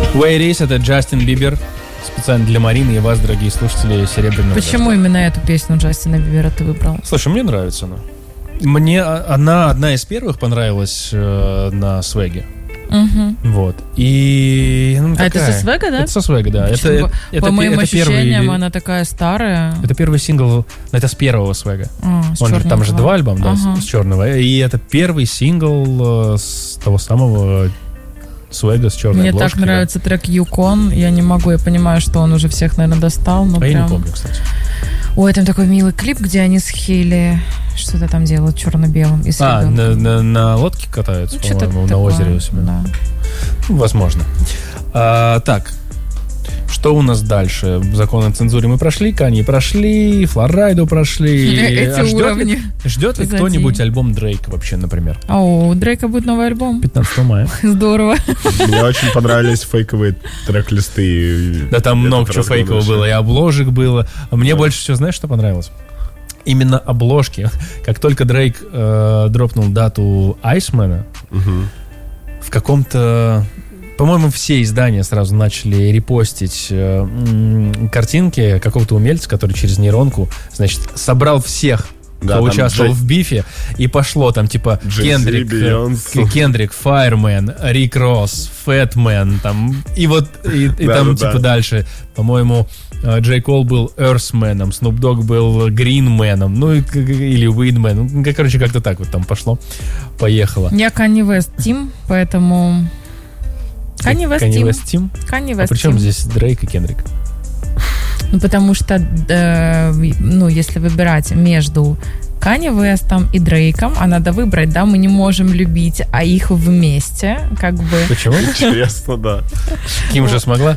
Where Is — это Джастин Бибер. Специально для Марины и вас, дорогие слушатели Серебряного Дождя. Почему именно эту песню Джастина Бибера ты выбрал? Слушай, мне нравится она. Мне она одна из первых понравилась на Свеге. Вот. И, это со Свега, да? Это со Свега, да. По моим ощущениям, она такая старая. Это первый сингл, это с первого Свега. Там же 2 альбома, да, с черного. И это первый сингл с того самого Свега с черной Мне обложкой. так нравится трек Юкон. Я не могу, я понимаю, что он уже всех, наверное, достал. Но я не помню, кстати. Ой, там такой милый клип, где они с Хейли что-то там делают черно-белым. На лодке катаются, по-моему, на озере у себя. Да. Возможно. Так, что у нас дальше? Закон о цензуре мы прошли, Канье прошли, Флорайду прошли. Эти уровни. Ждет ли кто-нибудь альбом Дрейка вообще, например? У Дрейка будет новый альбом. 15 мая. Здорово. Мне очень понравились фейковые трек-листы. Да, там много чего фейкового было, и обложек было. Мне больше всего, знаешь, что понравилось? Именно обложки. Как только Дрейк дропнул дату Айсмена, в каком-то... По-моему, все издания сразу начали репостить картинки какого-то умельца, который через нейронку, значит, собрал всех, кто участвовал в бифе, и пошло там типа Кендрик, Файрмен, Рик Росс, Фэтмен, там, и там типа дальше, по-моему, Джей Кол был Эрсменом, Снуп Дог был Гринменом, или Уидменом, короче, как-то так вот там поехало. Я Канье Вест Тим, поэтому... Канье Вест Тим. А при чем здесь Дрейк и Кендрик? Потому что, если выбирать между Канье Вестом и Дрейком, а надо выбрать, да, мы не можем любить, а их вместе, как бы. Почему? Интересно, да. Ким же смогла?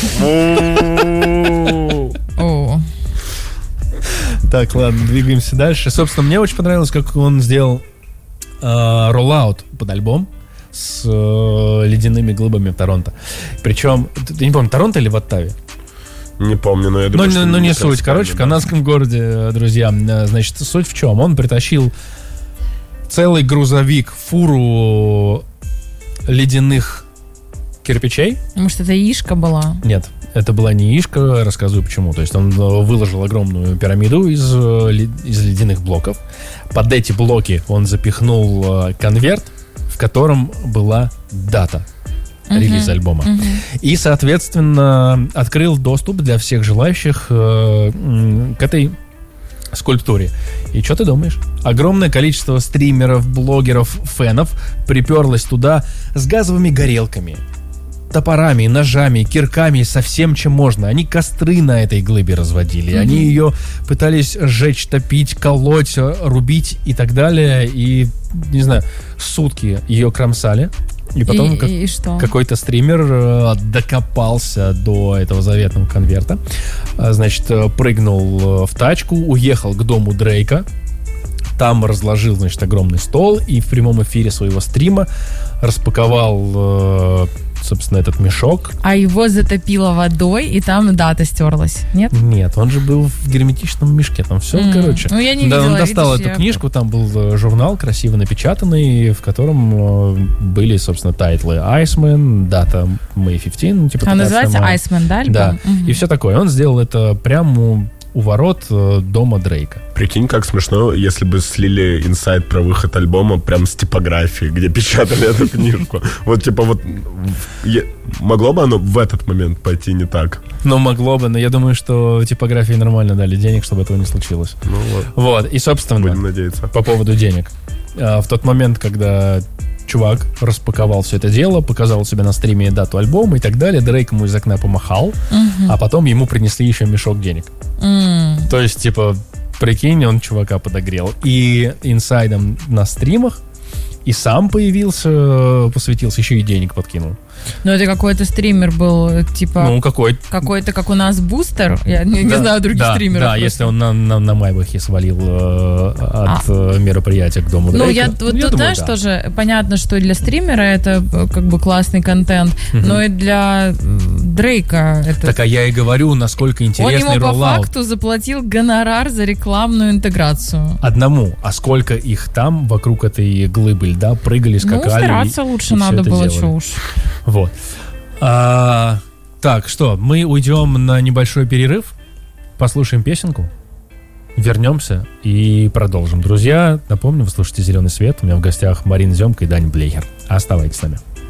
Так, ладно, двигаемся дальше. Собственно, мне очень понравилось, как он сделал роллаут под альбом с ледяными глыбами в Торонто. Причем, я не помню, Торонто или в Оттаве? Не помню, но я думаю, что... не суть. Короче, в канадском городе, друзья, значит, суть в чем? Он притащил целый грузовик, фуру ледяных кирпичей. Может, это яишка была? Нет, это была не яишка, рассказываю почему. То есть он выложил огромную пирамиду из ледяных блоков. Под эти блоки он запихнул конверт, в котором была дата релиза альбома. И, соответственно, открыл доступ для всех желающих к этой скульптуре. И что ты думаешь? Огромное количество стримеров, блогеров, фенов приперлось туда с газовыми горелками, топорами, ножами, кирками, со всем, чем можно. Они костры на этой глыбе разводили. Они ее пытались сжечь, топить, колоть, рубить и так далее. И, не знаю, сутки ее кромсали. И потом какой-то стример докопался до этого заветного конверта. Значит, прыгнул в тачку, уехал к дому Дрейка. Там разложил, значит, огромный стол и в прямом эфире своего стрима распаковал, собственно, этот мешок. А его затопило водой, и там дата стерлась, нет? Нет, он же был в герметичном мешке, там все, короче. Ну, я не видела, он достал эту книжку, там был журнал красиво напечатанный, в котором были, собственно, тайтлы Iceman, дата May 15. Типа, называется Iceman, да, альбом? Да, и все такое. Он сделал это прямо у ворот дома Дрейка. Прикинь, как смешно, если бы слили инсайт про выход альбома прям с типографией, где печатали эту книжку. Вот, типа, могло бы оно в этот момент пойти не так? Ну, могло бы, но я думаю, что типографии нормально дали денег, чтобы этого не случилось. Ну, вот, и, собственно, будем надеяться. По поводу денег. В тот момент, когда чувак распаковал все это дело, показал себе на стриме дату альбома и так далее, Дрейк ему из окна помахал, а потом ему принесли еще мешок денег. То есть, типа, прикинь, он чувака подогрел. И инсайдом на стримах, и сам появился, посвятился, еще и денег подкинул. Ну, это какой-то стример был, типа... Ну, какой-то, как у нас, бустер. Я не знаю других стримеров. Да, если он на Майбахе свалил от мероприятия к дому Дрейка. Ну, тут, знаешь, тоже понятно, что для стримера это как бы классный контент, но и для Дрейка это... Так, а я и говорю, насколько интересный роллаут. Он ему по факту заплатил гонорар за рекламную интеграцию. Одному. А сколько их там вокруг этой глыбы льда прыгали, скакали. Ну, стараться лучше надо было, что уж. Вот. Так, что, мы уйдем на небольшой перерыв, послушаем песенку, вернемся и продолжим. Друзья, напомню, вы слушаете «Зеленый свет». У меня в гостях Марина Земка и Даня Блейхер. Оставайтесь с нами.